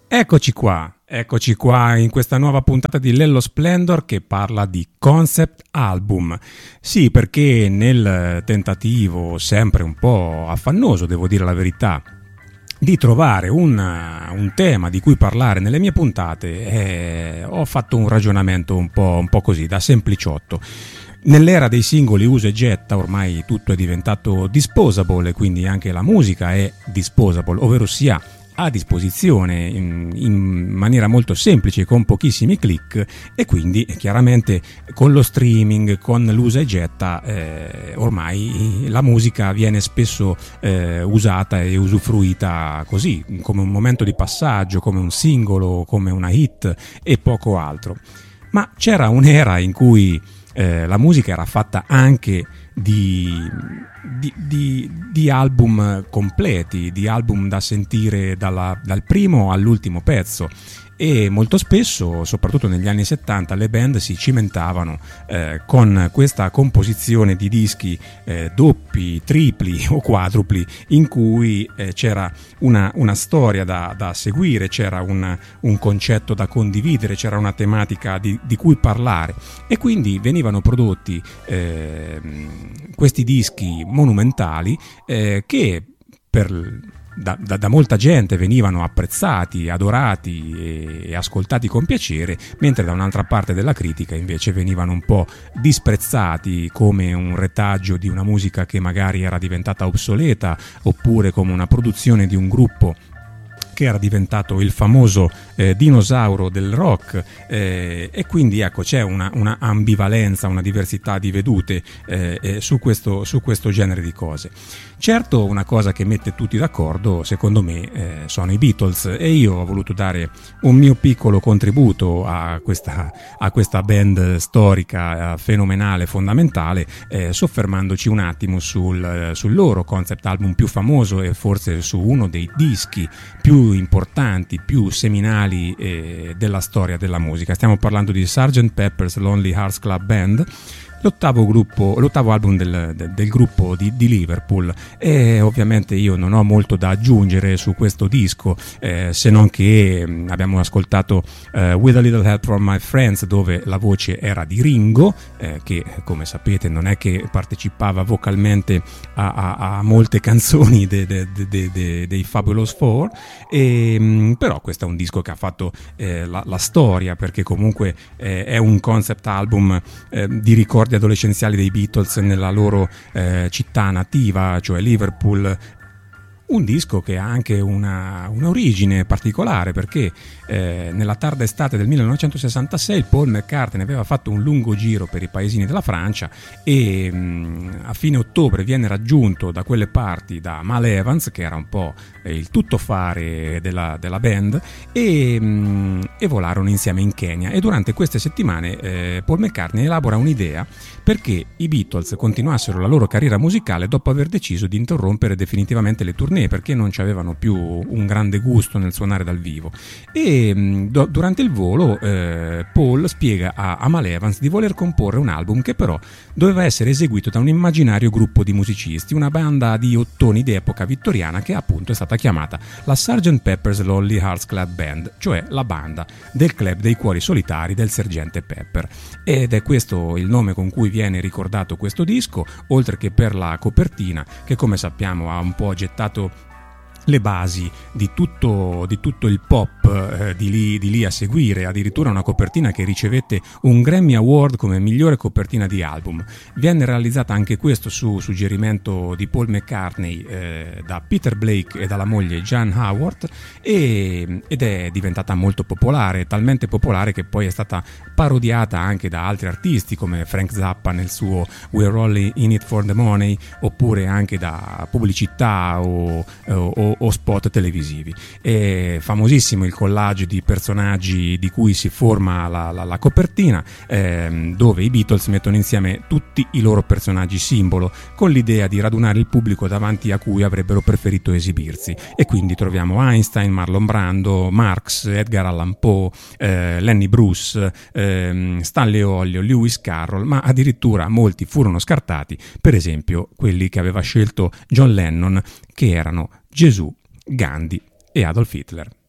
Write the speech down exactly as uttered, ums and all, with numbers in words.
Eccoci qua, eccoci qua in questa nuova puntata di Lello Splendor che parla di concept album. Sì, perché nel tentativo sempre un po' affannoso, devo dire la verità, di trovare un, un tema di cui parlare nelle mie puntate, eh, ho fatto un ragionamento un po', un po' così, da sempliciotto. Nell'era dei singoli usa e getta ormai tutto è diventato disposable, quindi anche la musica è disposable, ovvero sia a disposizione in, in maniera molto semplice con pochissimi click, e quindi chiaramente con lo streaming, con l'usa e getta, eh, ormai la musica viene spesso eh, usata e usufruita così, come un momento di passaggio, come un singolo, come una hit e poco altro. Ma c'era un'era in cui eh, la musica era fatta anche di, di, di, di album completi, di album da sentire dalla, dal primo all'ultimo pezzo, e molto spesso, soprattutto negli anni settanta, le band si cimentavano eh, con questa composizione di dischi eh, doppi, tripli o quadrupli, in cui eh, c'era una, una storia da, da seguire, c'era una, un concetto da condividere, c'era una tematica di, di cui parlare, e quindi venivano prodotti eh, questi dischi monumentali eh, che per Da, da, da molta gente venivano apprezzati, adorati e, e ascoltati con piacere, mentre da un'altra parte della critica invece venivano un po' disprezzati come un retaggio di una musica che magari era diventata obsoleta, oppure come una produzione di un gruppo che era diventato il famoso eh, dinosauro del rock, eh, e quindi ecco c'è una, una ambivalenza, una diversità di vedute eh, eh, su questo, su questo genere di cose. Certo, una cosa che mette tutti d'accordo, secondo me, eh, sono i Beatles, e io ho voluto dare un mio piccolo contributo a questa, a questa band storica, eh, fenomenale, fondamentale, eh, soffermandoci un attimo sul, sul loro concept album più famoso e forse su uno dei dischi più importanti, più seminali eh, della storia della musica. Stiamo parlando di sergeant Pepper's Lonely Hearts Club Band, l'ottavo gruppo, l'ottavo album del, del, del gruppo di, di Liverpool. E ovviamente io non ho molto da aggiungere su questo disco, eh, se non che mh, abbiamo ascoltato eh, With a Little Help from My Friends, dove la voce era di Ringo, eh, che come sapete non è che partecipava vocalmente a, a, a molte canzoni de, de, de, de, de, dei Fabulous Four, e, mh, però questo è un disco che ha fatto eh, la, la storia, perché comunque eh, è un concept album eh, di ricordi adolescenziali dei Beatles nella loro eh, città nativa, cioè Liverpool. Un disco che ha anche una, un'origine particolare, perché eh, nella tarda estate del millenovecentosessantasei Paul McCartney aveva fatto un lungo giro per i paesini della Francia, e mh, a fine ottobre viene raggiunto da quelle parti da Mal Evans, che era un po' eh, il tuttofare della, della band, e, mh, e volarono insieme in Kenya. E durante queste settimane eh, Paul McCartney elabora un'idea perché i Beatles continuassero la loro carriera musicale dopo aver deciso di interrompere definitivamente le tournée, perché non ci avevano più un grande gusto nel suonare dal vivo. E mh, do, durante il volo eh, Paul spiega a, a Mal Evans di voler comporre un album che però doveva essere eseguito da un immaginario gruppo di musicisti, una banda di ottoni d'epoca vittoriana che appunto è stata chiamata la sergeant Pepper's Lonely Hearts Club Band, cioè la banda del club dei cuori solitari del sergente Pepper. Ed è questo il nome con cui viene ricordato questo disco, oltre che per la copertina, che come sappiamo ha un po' gettato le basi di tutto, di tutto il pop eh, di, lì, di lì a seguire. Addirittura una copertina che ricevette un Grammy Award come migliore copertina di album. Viene realizzata anche questo su suggerimento di Paul McCartney eh, da Peter Blake e dalla moglie Jan Howard, e, ed è diventata molto popolare, talmente popolare che poi è stata parodiata anche da altri artisti come Frank Zappa nel suo We're All in It for the Money, oppure anche da pubblicità o, o o spot televisivi. È famosissimo il collage di personaggi di cui si forma la, la, la copertina, ehm, dove i Beatles mettono insieme tutti i loro personaggi simbolo, con l'idea di radunare il pubblico davanti a cui avrebbero preferito esibirsi. E quindi troviamo Einstein, Marlon Brando, Marx, Edgar Allan Poe, eh, Lenny Bruce, ehm, Stanley Olio, Lewis Carroll, ma addirittura molti furono scartati, per esempio quelli che aveva scelto John Lennon, che erano Gesù, Gandhi e Adolf Hitler.